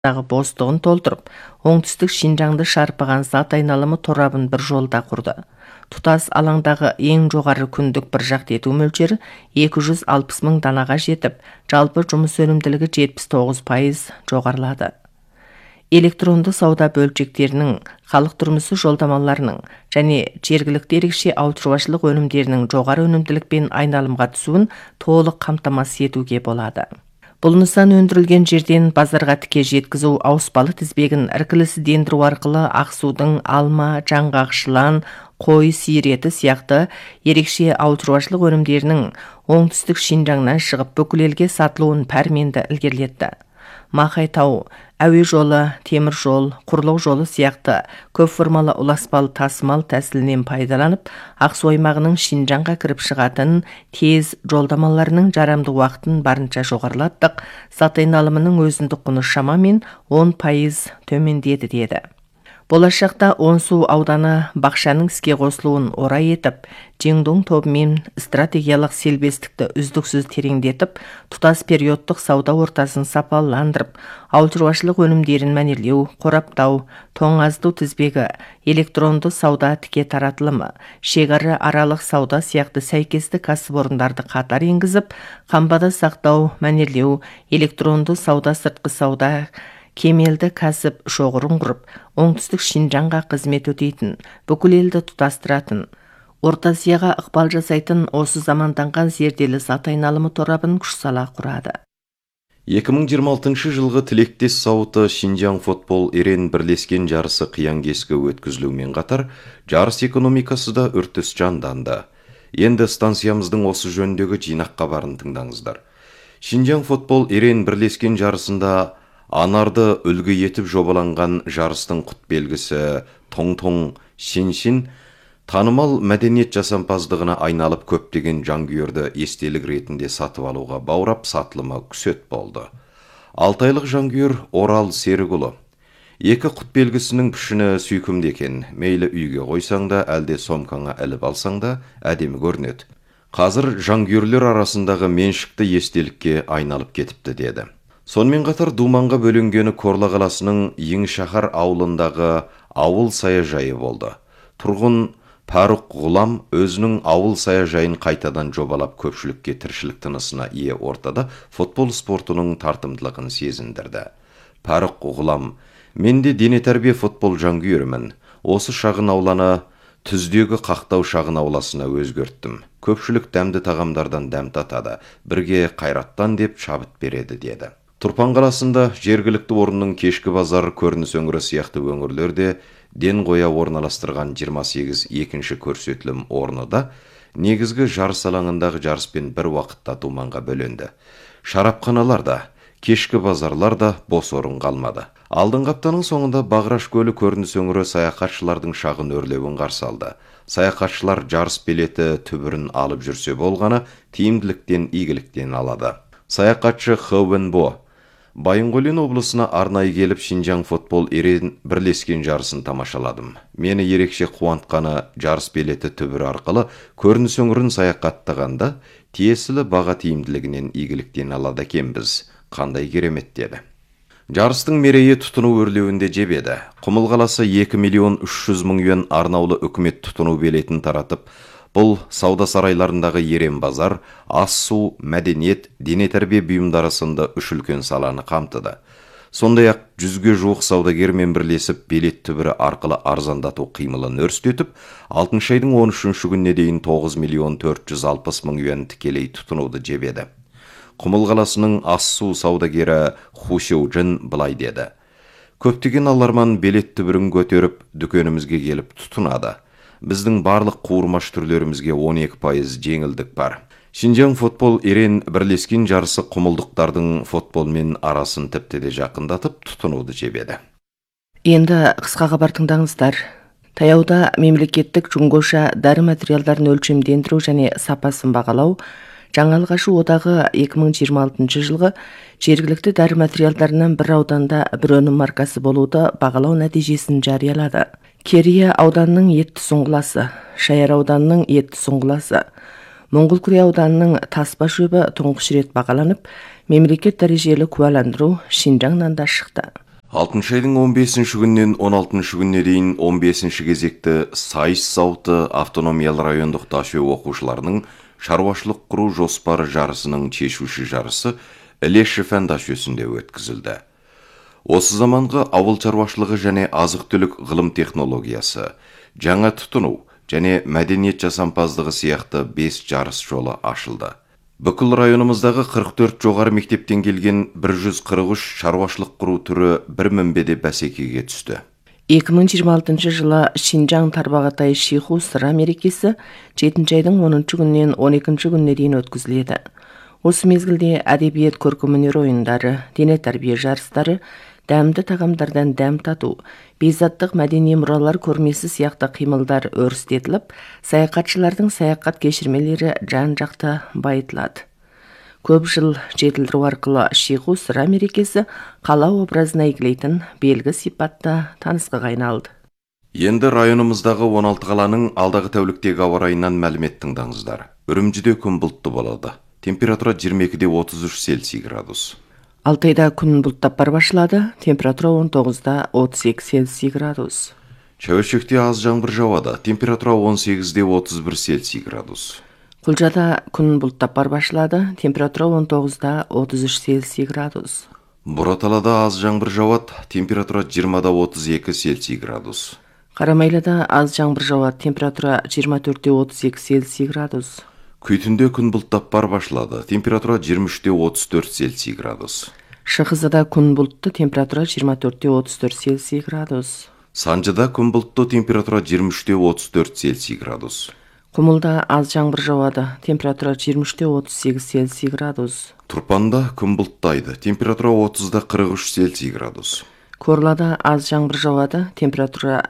бостығын толтырып, оңтүстік Шинжаңды шарпыған зат айналымы торабын бір жолда құрды. Тұтас алаңдағы ең жоғары күндік бір жақты ету мөлшері 260 мың данаға жетіп, жалпы жұмыс өнімділігі 79% жоғарылады. Электронды сауда бөлшектерінің, халық тұрмысы жолдамаларының және жергілікті ерекше ауыл шаруашылық өнімдерінің жоғары өнімділікпен айналымға түсуін толық қамтамасыз етуге болады. Бұл нысан өндірілген жерден базарға тіке жеткізу ауыспалы тізбегін іркілісіздендіру арқылы Ақсудың алма, жаңғақ, жылан, қой, сиыр еті сияқты ерекше ауыл шаруашылық өнімдерінің оңтүстік Шинжаңнан шығып бүкіл елге сатылуын пәрменді ілгерілетті. Мақайтау, әуе жолы, темір жол, құрлық жолы сияқты көп формалы ұласпалы тасымал тәсілінен пайдаланып, Ақсу аймағының Шинжаңға кіріп шығатын тез жолдамаларының жарамды уақытын барынша жоғарылаттық, зат айналымының өзіндік құны шамамен 10% төмендеді деді. Болашақта Онсу ауданы бақшаның іске қосылуын орай етіп, Жеңдоң тобымен стратегиялық селбестікті үздіксіз тереңдетіп, тұтас периодтық сауда ортасын сапаландырып, ауыл шаруашылық өнімдерін мәнерлеу, қораптау, тоңазыту тізбегі, электронды сауда тіке таратылымы, шекара аралық сауда сияқты сәйкесті кәсіпорындарды қатар енгізіп, қамбада сақтау, мәнерлеу, электронды сауда, сыртқы сауда, кемелді кәсіп шоғырын құрып, оңтүстік Шинжаңға қызмет өтейтін, бүкіл елді тұтастыратын, Орта Азияға ықпал жасайтын осы заманданған зерделі зат айналымы торабын күш сала құрады. 2026 жылғы тілектес сауыты Шинжаң футбол ерен бірлескен жарысы қиян-кескі өткізілумен қатар, жарыс экономикасы да үртіс жанданды. Енді станциямыздың осы жөндегі жинақ хабарын тыңдаңыздар. Шинжаң футбол ерен бірлескен жарысында анарды үлгі етіп жобаланған жарыстың құт белгісі Тоң-Тоң Шин-Шин танымал мәдениет жасампаздығына айналып көптеген жанкүйерді естелік ретінде сатып алуға баурап сатылымы күсет болды. 6 айлық жанкүйер Орал Серікұлы. Екі құт белгісінің пішіні сүйкімді екен, мейлі үйге қойсаң да, әлде сомкаңа іліп алсаң да әдемі көрінеді. Қазір жанкүйерлер арасындағы меншікті естелікке айналып кетіпті деді. Сонымен қатар Думанға бөлінгені Корла қаласының Еңшахар ауылындағы ауыл саяжайы болды. Тұрғын Паруқ Ғұлам өзінің ауыл саяжайын қайтадан жобалап көпшілікке тіршілік тынысына ие ортада футбол спортының тартымдылығын сезіндірді. Паруқ Ғұлам: менде дене тәрбие футбол жанкүйерімін. Осы шағын ауланы түздегі қақтау шағын ауласына өзгерттім. Көпшілік дәмді тағамдардан дәм татады, бірге қайраттан деп шабыт береді деді. Тұрпан қаласында жергілікті орынның кешкі базар көрініс өңірі сияқты өңірлерде ден қоя орналастырған 28 екінші көрсетілім орны да негізгі жарыс алаңындағы жарыспен бір уақытта Думанға бөленді. Шарапханаларда, кешкі базарларда бос орын қалмады. Алдыңғы аптаның соңында Бағраш көлі көрініс өңірі саяхатшылардың шағын өрлеуін қарсы алды. Саяхатшылар жарыс билеті түбірін алып жүрсе болғаны тиімділіктен, игіліктен алады. Саяхатшы Хөвенбо Байынқөлен облысына арнайы келіп Шинжаң футбол ерен бірлескен жарысын тамашаладым. Мені ерекше қуантқаны жарыс билеті түбір арқылы көрініс өңірін саяхаттағанда тиесілі баға тиімділігінен игіліктен алады екенбіз. Қандай керемет деді. Жарыстың мерейі тұтыну өрлеуінде жебеді. Құмыл қаласы 2 миллион 300 мың юан арнаулы үкімет тұтыну билетін таратып, бұл сауда сарайларындағы ерен базар, ас-су, мәдениет, дене тәрбие бұйымдары сынды үш үлкен саланы қамтыды. Сондай-ақ 100-ге жуық саудагермен бірлесіп билет түбірі арқылы арзандату қимылын өрістетіп, 6 айдың 13 күніне дейін 9 миллион 460 мың юан тікелей тұтынуды жебеді. Құмыл қаласының ас-су саудагері Хушеу-Джин былай деді: көптеген аларман билет түбірін көтеріп, дүкенімізге келіп тұтынады. Біздің барлық қуырмаш түрлерімізге 12% жеңілдік бар. Шинжаң футбол ерен бірлескен жарысы құмылдықтардың футболмен арасын тіпті де жақындатып тұтынуды жебеді. Енді қысқа хабар тыңдаңыздар. Таяуда мемлекеттік жүңгоша дәрі материалдарын өлшемдендіру және сапасын бағалау Жаңалық ашу одағы 2026 жылғы жергілікті дәрі материалдарынан бір ауданда бір өнім маркасы болуды бағалау нәтижесін жариялады. Керия ауданының етті сұңғыласы, Шайар ауданының етті сұңғыласы, Моңғолкүре ауданының таспа шөбі тұңғыш рет бағаланып, мемлекет дәрежелі куәландыру Шинжаңнан да шықты. 6 айдың 15 күннен 16 күнне дейін 15 кезекті сайыс зауыты автономиялы райондық ташө оқушыларының шаруашылық құру жоспары жарысының шешуші жарысы Ілеші фән ташөсінде өткізілді. Осы заманғы ауыл шаруашылығы және азық-түлік ғылым технологиясы, жаңа тұтыну және мәдениет жасампаздығы сияқты 5 жарыс жолы ашылды. Бүкіл районымыздағы 44 жоғары мектептен келген 143 шаруашылық құру түрі бір мінбеде бәсекеге түсті. 2026 жылы Шинжаң Тарбағатай Шиху сыра мерекесі 7 айдың 10 күннен 12 күнне дейін өткізіледі. Осы мезгілде әдебиет көркемөнер ойындары, дене тәрбие жарыстары, дәмді тағамдардан дәм тату, бейзаттық мәдени мұралар көрмесі сияқты қимылдар өрістетіліп, саяхатшылардың саяхат кешірмелері жан-жақты байытылады. Көп жыл жетілдіру арқылы Шиху сыра мерекесі қала образына игілейтін белгі сипатта танысқыға айналды. Енді районымыздағы 16 қаланың алдағы тәуліктегі ауа райынан мәлімет тыңдаңыздар. Үрімжіде күн бұлтты болады. Температура 22-33 Цельсий градус. Алтайда күн бұлттап бар башылады. Температура 19-32 Цельсий градус. Шәуешекте аз жаңбыр жауады. Температура 18-31 Цельсий градус. Құлжада күн бұлттап бар башылады. Температура 19-33 Цельсий градус. Бұраталада аз жаңбыр жауады. Температура 20-32 Цельсий градус. Қарамайлада аз жаңбыр жауады. Температура 24-32 Цельсий градус. Күйтінде күн бұлттап бар башылады. Температура 23-34 Цельсий градус. Шығызада күн бұлтты. Температура 24-34 Цельсий градус. Санжыда күн бұлтты. Температура 23-34 Цельсий градус. Құмылда аз жаңбыр жауады. Температура 23-38 Цельсий градус. Тұрпанда күн бұлттайды. Температура 30-43 Цельсий градус. Корлада аз жаңбыр жауады. Температура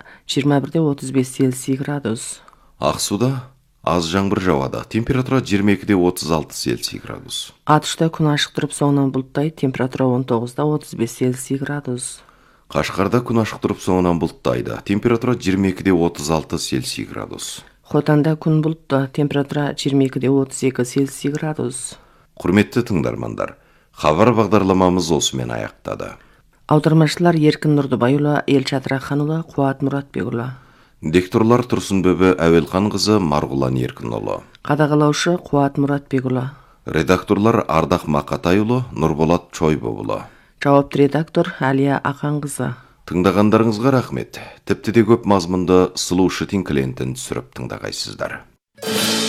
21-35 Цельсий градус. Ақсуда аз жаңбыр жауады. Температура 22-36 Цельсий градус. Атышта күн ашық тұрып соңынан бұлттайды. Температура 19-35 Цельсий градус. Қашқарда күн ашық тұрып соңынан бұлттайды. Температура 22-36 Цельсий градус. Хотанда күн бұлтты. Температура 22-32 Цельсий градус. Құрметті тыңдармандар, хабар бағдарламамыз осымен аяқтады. Аудармашылар Еркін Нұрдыбайұлы, Елшат Раханұлы, Қуат Мұратбекұлы. Дикторлар Тұрсынбөбі Әуелханқызы, Марғұлан Еркінұлы. Қадағалаушы Қуат Мұратбекұлы. Редакторлар Ардақ Мақатайұлы, Нұрболат Чойбоғұлы. Жауапты редактор Әлия Ақанқызы. Тыңдағандарыңызға рахмет. Тіпті де көп мазмұнды сұлу шытин клиентін түсіріп тыңдағайсыздар.